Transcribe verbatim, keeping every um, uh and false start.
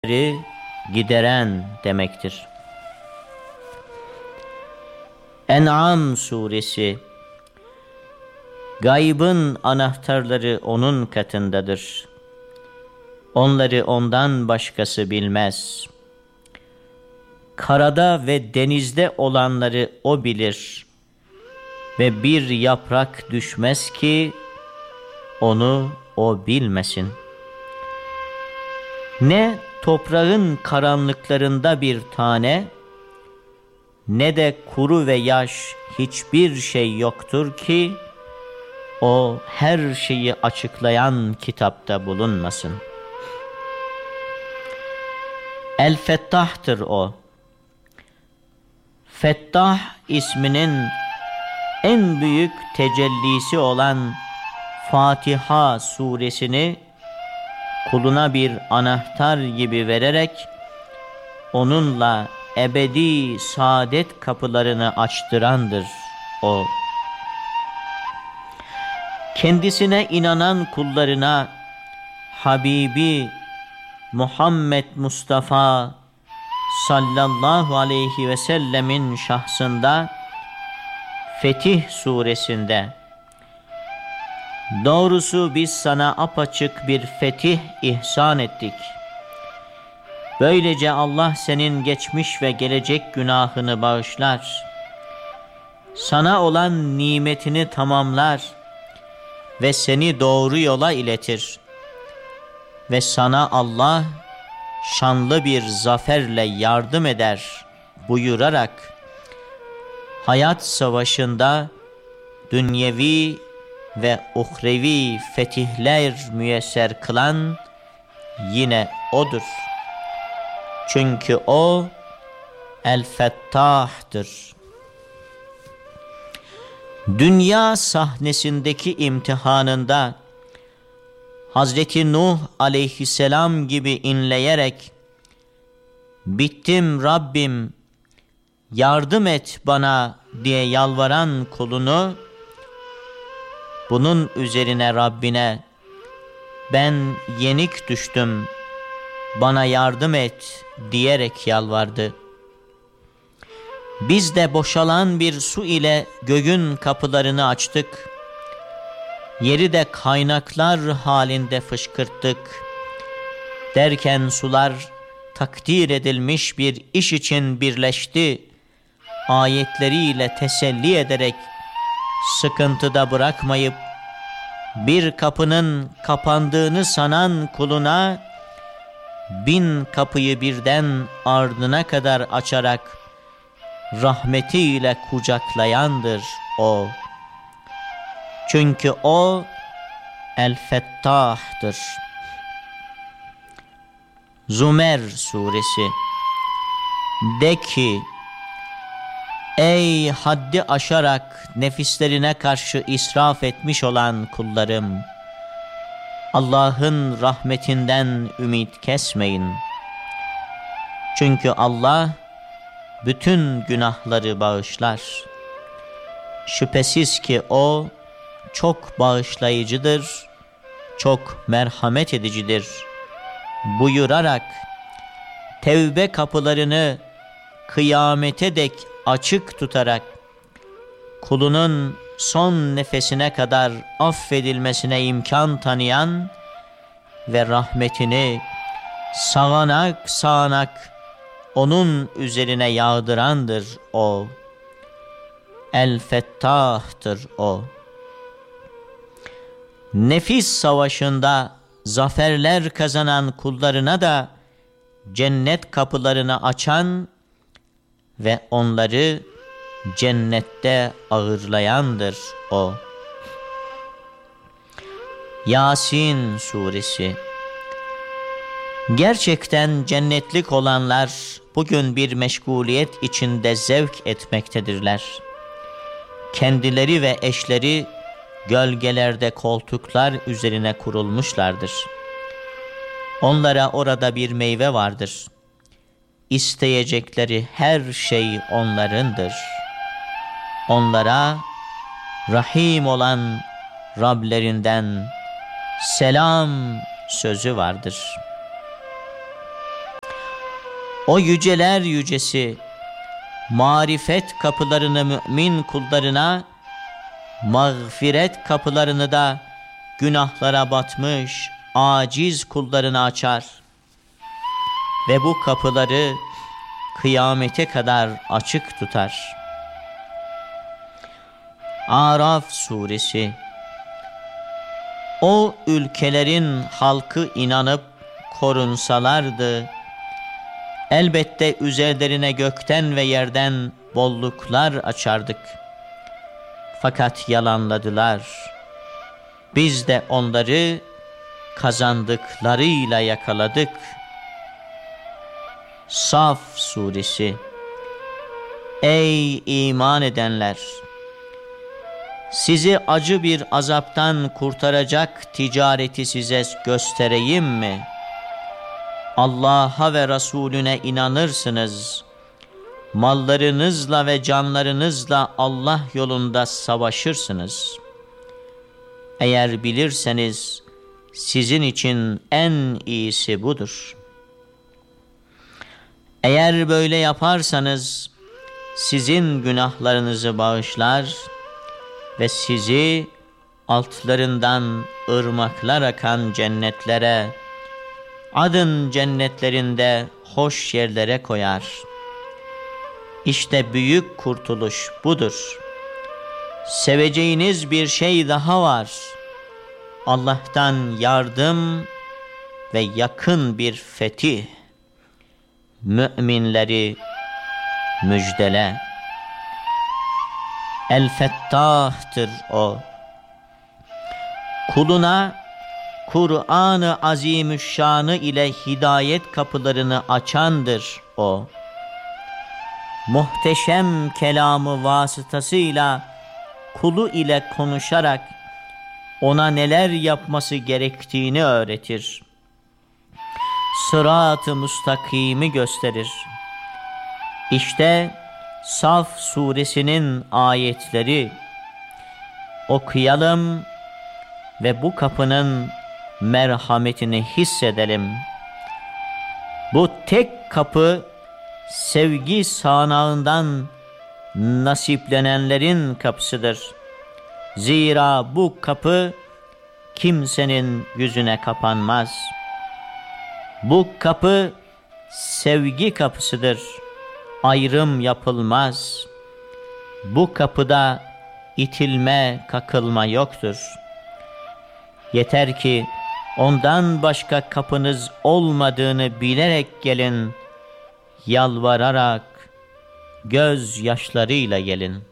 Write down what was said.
gideren demektir. En'am suresi. Gaybın anahtarları onun katındadır. Onları ondan başkası bilmez. Karada ve denizde olanları o bilir. Ve bir yaprak düşmez ki onu o bilmesin. Ne toprağın karanlıklarında bir tane, ne de kuru ve yaş hiçbir şey yoktur ki o her şeyi açıklayan kitapta bulunmasın. El-Fettah'tır o. Fettah isminin en büyük tecellisi olan Fatiha suresini kuluna bir anahtar gibi vererek onunla ebedi saadet kapılarını açtırandır o. Kendisine inanan kullarına Habibi Muhammed Mustafa sallallahu aleyhi ve sellemin şahsında Fetih suresinde, doğrusu biz sana apaçık bir fetih ihsan ettik. Böylece Allah senin geçmiş ve gelecek günahını bağışlar. Sana olan nimetini tamamlar ve seni doğru yola iletir. Ve sana Allah şanlı bir zaferle yardım eder buyurarak hayat savaşında dünyevi ve uhrevi fetihler müyesser kılan yine O'dur. Çünkü O El-Fettah'tır. Dünya sahnesindeki imtihanında Hazreti Nuh aleyhisselam gibi inleyerek "Bittim Rabbim, yardım et bana" diye yalvaran kulunu, bunun üzerine Rabbine "Ben yenik düştüm, bana yardım et" diyerek yalvardı. Biz de boşalan bir su ile göğün kapılarını açtık. Yeri de kaynaklar halinde fışkırttık. Derken sular takdir edilmiş bir iş için birleşti. Ayetleriyle teselli ederek sıkıntıda bırakmayıp bir kapının kapandığını sanan kuluna bin kapıyı birden ardına kadar açarak rahmetiyle kucaklayandır O. Çünkü O El-Fettah'tır. Zümer suresi. De ki, ey haddi aşarak nefislerine karşı israf etmiş olan kullarım, Allah'ın rahmetinden ümit kesmeyin. Çünkü Allah bütün günahları bağışlar. Şüphesiz ki O çok bağışlayıcıdır, çok merhamet edicidir buyurarak tevbe kapılarını kıyamete dek açık tutarak kulunun son nefesine kadar affedilmesine imkan tanıyan ve rahmetini sağanak sağanak onun üzerine yağdırandır O. El-Fettah'tır O. Nefis savaşında zaferler kazanan kullarına da cennet kapılarını açan ve onları cennette ağırlayandır O. Yasin suresi. Gerçekten cennetlik olanlar bugün bir meşguliyet içinde zevk etmektedirler. Kendileri ve eşleri gölgelerde koltuklar üzerine kurulmuşlardır. Onlara orada bir meyve vardır. İsteyecekleri her şey onlarındır. Onlara Rahim olan Rablerinden selam sözü vardır. O yüceler yücesi marifet kapılarını mümin kullarına, mağfiret kapılarını da günahlara batmış aciz kullarına açar ve bu kapıları kıyamete kadar açık tutar. Araf suresi. O ülkelerin halkı inanıp korunsalardı, elbette üzerlerine gökten ve yerden bolluklar açardık. Fakat yalanladılar. Biz de onları kazandıklarıyla yakaladık. Saf suresi. Ey iman edenler! Sizi acı bir azaptan kurtaracak ticareti size göstereyim mi? Allah'a ve Resulüne inanırsınız. Mallarınızla ve canlarınızla Allah yolunda savaşırsınız. Eğer bilirseniz sizin için en iyisi budur. Eğer böyle yaparsanız sizin günahlarınızı bağışlar ve sizi altlarından ırmaklar akan cennetlere, adın cennetlerinde hoş yerlere koyar. İşte büyük kurtuluş budur. Seveceğiniz bir şey daha var. Allah'tan yardım ve yakın bir fetih. Müminleri müjdele. El-Fettah'tır o. Kuluna Kur'an-ı Azimüşşan'ı ile hidayet kapılarını açandır o. Muhteşem kelamı vasıtasıyla kulu ile konuşarak ona neler yapması gerektiğini öğretir. Sırat-ı müstakimi gösterir. İşte Saf suresinin ayetleri. Okuyalım ve bu kapının merhametini hissedelim. Bu tek kapı sevgi sağanağından nasiplenenlerin kapısıdır. Zira bu kapı kimsenin yüzüne kapanmaz. Bu kapı sevgi kapısıdır. Ayrım yapılmaz. Bu kapıda itilme, kakılma yoktur. Yeter ki ondan başka kapınız olmadığını bilerek gelin, yalvararak, göz yaşlarıyla gelin.